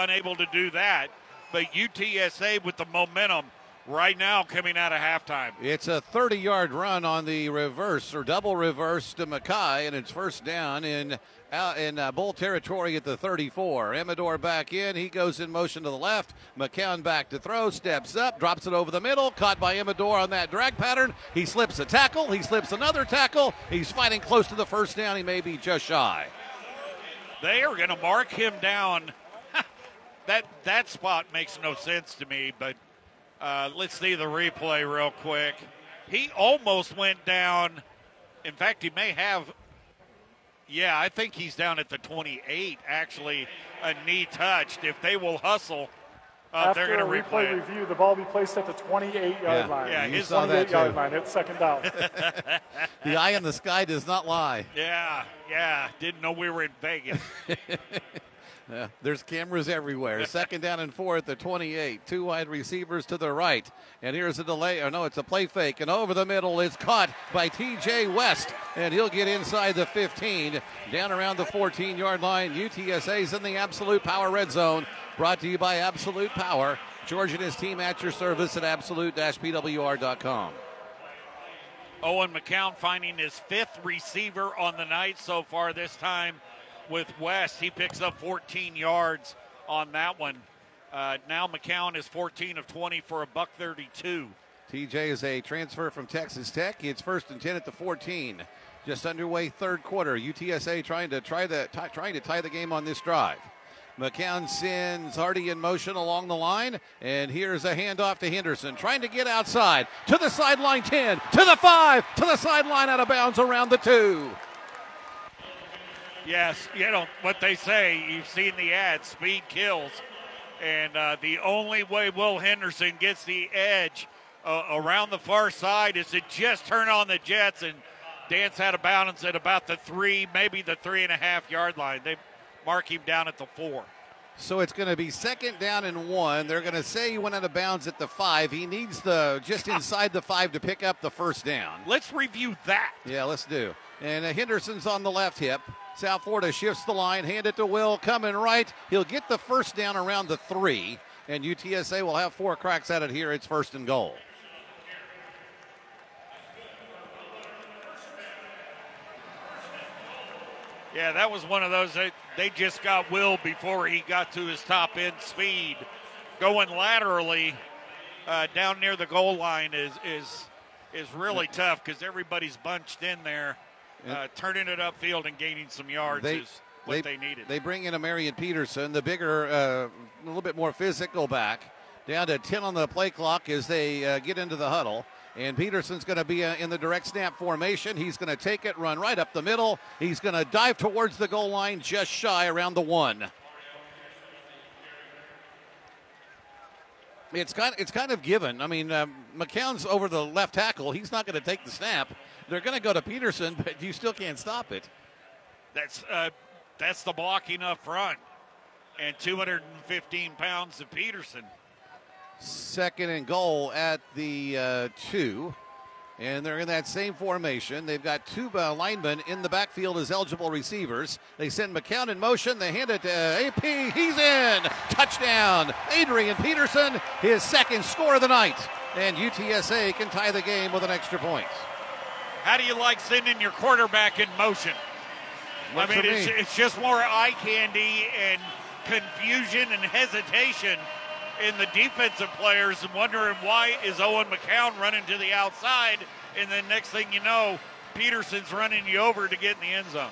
unable to do that. But UTSA with the momentum right now coming out of halftime. It's a 30-yard run on the reverse or double reverse to Mackay, and it's first down in Bull territory at the 34. Amador back in. He goes in motion to the left. McCown back to throw. Steps up. Drops it over the middle. Caught by Amador on that drag pattern. He slips a tackle. He slips another tackle. He's fighting close to the first down. He may be just shy. They are going to mark him down. That spot makes no sense to me, but let's see the replay real quick. He almost went down. In fact, he may have. Yeah, I think he's down at the 28, actually, a knee touched. If they will hustle, they're going to replay it. Review, the ball be placed at the 28-yard line. Yeah, his 28-yard line. It's second down. The eye in the sky does not lie. Yeah. Didn't know we were in Vegas. Yeah, there's cameras everywhere. Second down and 4 at the 28. Two wide receivers to the right. And here's a delay. Oh, no, it's a play fake. And over the middle is caught by T.J. West. And he'll get inside the 15. Down around the 14-yard line. UTSA's in the Absolute Power Red Zone. Brought to you by Absolute Power. George and his team at your service at absolute-pwr.com. Owen McCown finding his fifth receiver on the night so far, this time with West. He picks up 14 yards on that one. Now McCown is 14 of 20 for a $132. TJ is a transfer from Texas Tech. It's first and 10 at the 14. Just underway third quarter. UTSA trying to tie the game on this drive. McCown sends Hardy in motion along the line, and here's a handoff to Henderson, trying to get outside to the sideline 10, to the 5, to the sideline out of bounds around the 2. Yes, you know what they say. You've seen the ad, speed kills. And the only way Will Henderson gets the edge around the far side is to just turn on the jets and dance out of bounds at about the 3, maybe the 3.5 yard line. They mark him down at the 4. So it's going to be second down and 1. They're going to say he went out of bounds at the 5. He needs just inside the 5 to pick up the first down. Let's review that. Yeah, let's do. And Henderson's on the left hip. South Florida shifts the line, hand it to Will, coming right. He'll get the first down around the 3, and UTSA will have 4 cracks at it here. It's first and goal. Yeah, that was one of those. They just got Will before he got to his top end speed. Going laterally down near the goal line is really tough because everybody's bunched in there. Turning it upfield and gaining some yards is what they needed. They bring in a Marion Peterson, the bigger, a little bit more physical back. Down to 10 on the play clock as they get into the huddle. And Peterson's going to be in the direct snap formation. He's going to take it, run right up the middle. He's going to dive towards the goal line just shy around the 1. It's kind of given. I mean, McCown's over the left tackle. He's not going to take the snap. They're going to go to Peterson, but you still can't stop it. That's the blocking up front. And 215 pounds of Peterson. Second and goal at the 2. And they're in that same formation. They've got 2 linemen in the backfield as eligible receivers. They send McCown in motion. They hand it to AP. He's in. Touchdown. Adrian Peterson, his second score of the night. And UTSA can tie the game with an extra point. How do you like sending your quarterback in motion? Works I mean, for me. it's just more eye candy and confusion and hesitation in the defensive players and wondering why is Owen McCown running to the outside, and then next thing you know, Peterson's running you over to get in the end zone.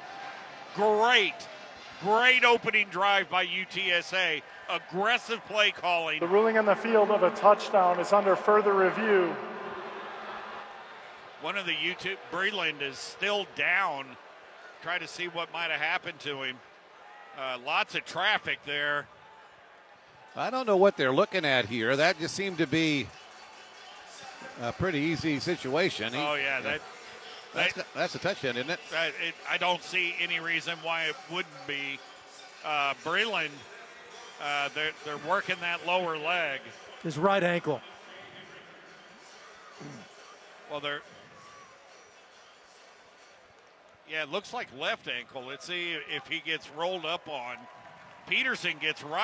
Great opening drive by UTSA. Aggressive play calling. The ruling on the field of a touchdown is under further review. One of the Breland is still down. Try to see what might have happened to him. Lots of traffic there. I don't know what they're looking at here. That just seemed to be a pretty easy situation. That's a touchdown, isn't it? I don't see any reason why it wouldn't be. Breland, they're working that lower leg. His right ankle. Well, it looks like left ankle. Let's see if he gets rolled up on. Peterson gets right.